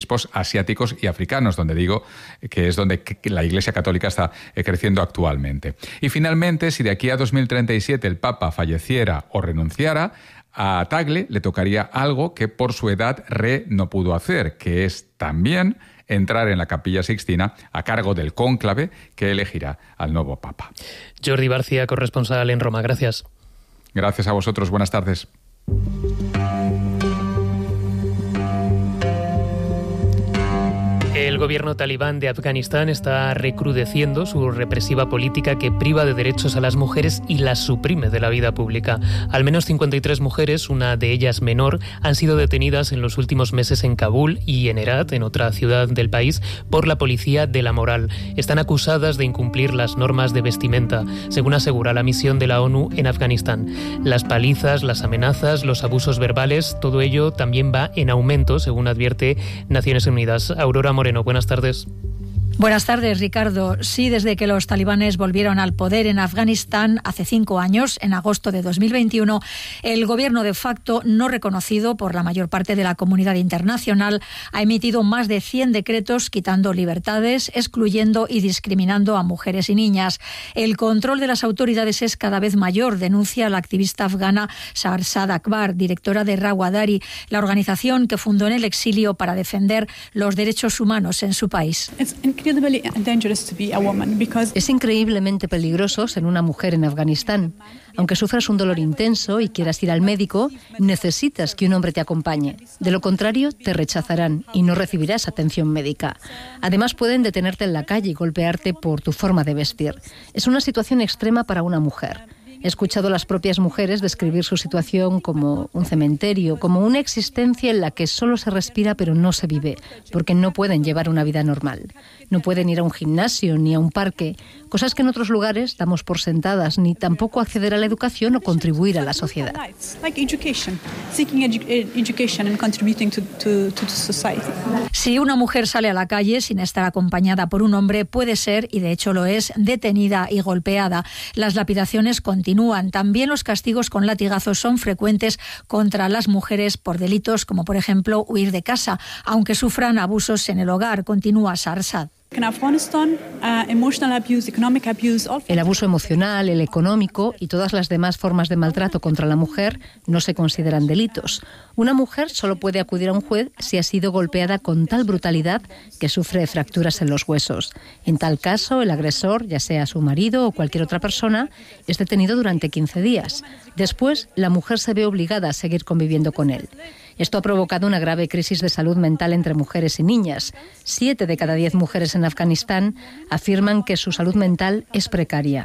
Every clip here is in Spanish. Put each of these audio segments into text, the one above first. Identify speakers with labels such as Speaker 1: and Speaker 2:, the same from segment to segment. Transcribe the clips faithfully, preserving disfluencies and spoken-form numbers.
Speaker 1: obispos asiáticos y africanos, donde digo que es donde la Iglesia Católica está creciendo actualmente. Y finalmente, si de aquí a dos mil treinta y siete el Papa falleciera o renunciara, a Tagle le tocaría algo que por su edad Re no pudo hacer, que es también entrar en la Capilla Sixtina a cargo del cónclave que elegirá al nuevo Papa.
Speaker 2: Jordi Barcia, corresponsal en Roma. Gracias.
Speaker 1: Gracias a vosotros. Buenas tardes.
Speaker 2: El gobierno talibán de Afganistán está recrudeciendo su represiva política que priva de derechos a las mujeres y las suprime de la vida pública. Al menos cincuenta y tres mujeres, una de ellas menor, han sido detenidas en los últimos meses en Kabul y en Herat, en otra ciudad del país, por la policía de la moral. Están acusadas de incumplir las normas de vestimenta, según asegura la misión de la ONU en Afganistán. Las palizas, las amenazas, los abusos verbales, todo ello también va en aumento, según advierte Naciones Unidas. Aurora Moreno, buenas tardes.
Speaker 3: Buenas tardes, Ricardo. Sí, desde que los talibanes volvieron al poder en Afganistán hace cinco años, en agosto de dos mil veintiuno, el gobierno de facto, no reconocido por la mayor parte de la comunidad internacional, ha emitido más de cien decretos quitando libertades, excluyendo y discriminando a mujeres y niñas. El control de las autoridades es cada vez mayor, denuncia la activista afgana Shahrzad Akbar, directora de Rawadari, la organización que fundó en el exilio para defender los derechos humanos en su país.
Speaker 4: Es increíblemente peligroso ser una mujer en Afganistán. Aunque sufras un dolor intenso y quieras ir al médico, necesitas que un hombre te acompañe. De lo contrario, te rechazarán y no recibirás atención médica. Además, pueden detenerte en la calle y golpearte por tu forma de vestir. Es una situación extrema para una mujer. He escuchado a las propias mujeres describir su situación como un cementerio, como una existencia en la que solo se respira pero no se vive, porque no pueden llevar una vida normal. No pueden ir a un gimnasio ni a un parque, cosas que en otros lugares damos por sentadas, ni tampoco acceder a la educación o contribuir a la sociedad.
Speaker 3: Si una mujer sale a la calle sin estar acompañada por un hombre, puede ser, y de hecho lo es, detenida y golpeada. Las lapidaciones continúan. También los castigos con latigazos son frecuentes contra las mujeres por delitos como, por ejemplo, huir de casa, aunque sufran abusos en el hogar, continúa Shahrzad.
Speaker 4: El abuso emocional, el económico y todas las demás formas de maltrato contra la mujer no se consideran delitos. Una mujer solo puede acudir a un juez si ha sido golpeada con tal brutalidad que sufre fracturas en los huesos. En tal caso, el agresor, ya sea su marido o cualquier otra persona, es detenido durante quince días. Después, la mujer se ve obligada a seguir conviviendo con él. Esto ha provocado una grave crisis de salud mental entre mujeres y niñas. Siete de cada diez mujeres en Afganistán afirman que su salud mental es precaria.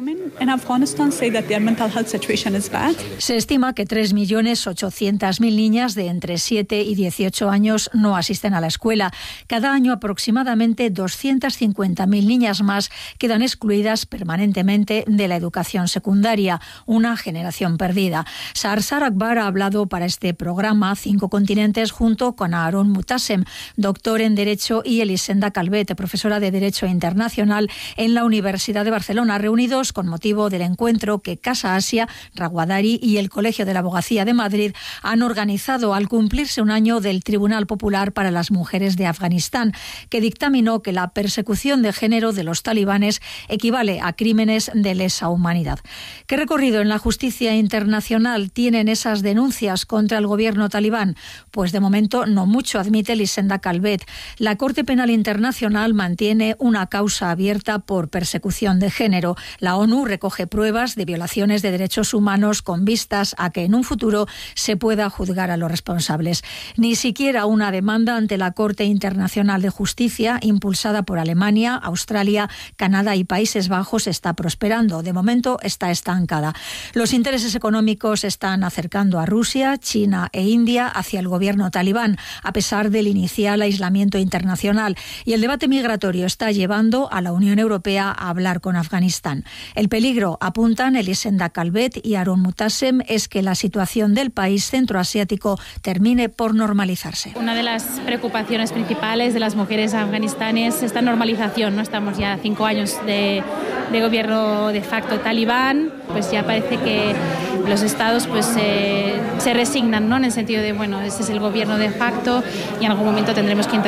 Speaker 3: Se estima que tres millones ochocientas mil niñas de entre siete y dieciocho años no asisten a la escuela. Cada año aproximadamente doscientas cincuenta mil niñas más quedan excluidas permanentemente de la educación secundaria, una generación perdida. Shahrzad Akbar ha hablado para este programa Cinco Continentes junto con Aaron Mutasem, doctor en Derecho, y Elisenda Calvet, profesora de Derecho Internacional en la Universidad de Barcelona, reunidos con motivo del encuentro que Casa Asia, Rawadari y el Colegio de la Abogacía de Madrid han organizado al cumplirse un año del Tribunal Popular para las Mujeres de Afganistán, que dictaminó que la persecución de género de los talibanes equivale a crímenes de lesa humanidad. ¿Qué recorrido en la justicia internacional tienen esas denuncias contra el gobierno talibán? Pues de momento no mucho, admite Elisenda Calvet. La Corte Penal Internacional mantiene una causa abierta por persecución de género. La ONU recoge pruebas de violaciones de derechos humanos con vistas a que en un futuro se pueda juzgar a los responsables. Ni siquiera una demanda ante la Corte Internacional de Justicia, impulsada por Alemania, Australia, Canadá y Países Bajos, está prosperando. De momento está estancada. Los intereses económicos están acercando a Rusia, China e India hacia el gobierno talibán, a pesar del inicial aislamiento internacional, y el debate migratorio está llevando a la Unión Europea a hablar con Afganistán. El peligro, apuntan Elisenda Calvet y Aaron Mutasem, es que la situación del país centroasiático termine por normalizarse.
Speaker 5: Una de las preocupaciones principales de las mujeres afganistanes es esta normalización, ¿no? Estamos ya cinco años de, de gobierno de facto talibán, pues ya parece que los estados pues eh, se resignan, ¿no? En el sentido de, bueno, ese es el gobierno de facto y en algún momento tendremos que intervenir.